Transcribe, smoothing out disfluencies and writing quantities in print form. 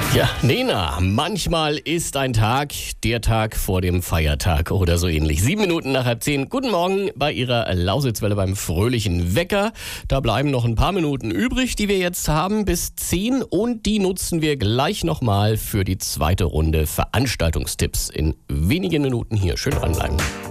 Ja, Nena, manchmal ist ein Tag der Tag vor dem Feiertag oder so ähnlich. 7 Minuten nach 9:30. Guten Morgen bei Ihrer Lausitzwelle beim fröhlichen Wecker. Da bleiben noch ein paar Minuten übrig, die wir jetzt haben bis 10 und die nutzen wir gleich nochmal für die zweite Runde Veranstaltungstipps in wenigen Minuten hier. Schön dranbleiben.